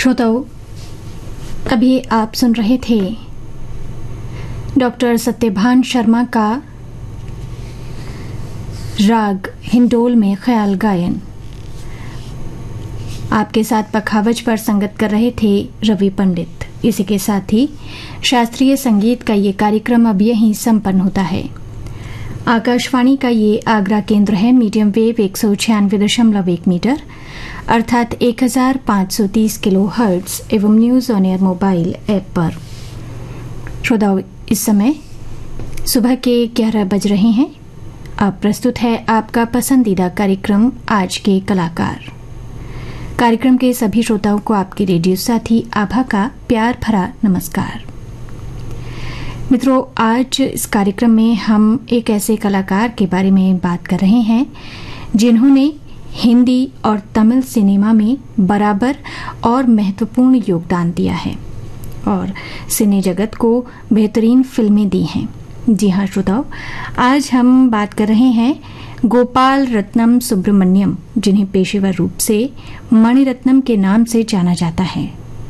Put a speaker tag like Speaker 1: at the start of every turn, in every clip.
Speaker 1: श्रोताओं, अभी आप सुन रहे थे डॉक्टर सत्यभान शर्मा का राग हिंडोल में ख्याल गायन। आपके साथ पखावज पर संगत कर रहे थे रवि पंडित। इसी के साथ ही शास्त्रीय संगीत का ये कार्यक्रम अब यहीं संपन्न होता है। आकाशवाणी का ये आगरा केंद्र है। मीडियम वेव 196.1 मीटर अर्थात 1530 किलो हर्ट्ज एवं news on air mobile app पर। श्रोताओं, इस समय सुबह के 11 बज रहे हैं। अब प्रस्तुत है आपका पसंदीदा कार्यक्रम आज के कलाकार। कार्यक्रम के सभी श्रोताओं को आपके रेडियो साथी आभा का प्यार भरा नमस्कार। मित्रों, आज इस कार्यक्रम में हम एक ऐसे कलाकार के बारे में बात कर रहे हैं जिन्होंने हिंदी और तमिल सिनेमा में बराबर और महत्वपूर्ण योगदान दिया है और सिने जगत को बेहतरीन फिल्में दी हैं। जी हाँ श्रोताओं, आज हम बात कर रहे हैं गोपाल रत्नम सुब्रमण्यम, जिन्हें पेशेवर रूप से मणिरत्नम के नाम से जाना जाता है।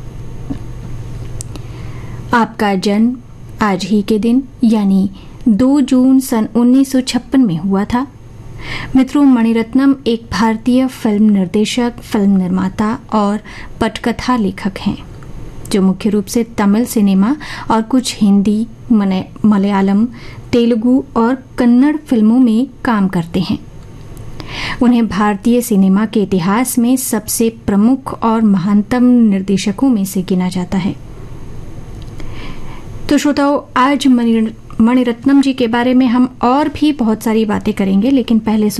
Speaker 1: आपका जन्म आज ही के दिन यानी 2 जून सन 1956 में हुआ था। मित्रों, मणिरत्नम एक भारतीय फिल्म निर्देशक, फिल्म निर्माता और पटकथा लेखक हैं जो मुख्य रूप से तमिल सिनेमा और कुछ हिंदी, मलयालम, तेलुगु और कन्नड़ फिल्मों में काम करते हैं। उन्हें भारतीय सिनेमा के इतिहास में सबसे प्रमुख और महानतम निर्देशकों में से गिना जाता है। तो श्रोताओं, आज मणिरत्नम जी के बारे में हम और भी बहुत सारी बातें करेंगे, लेकिन पहले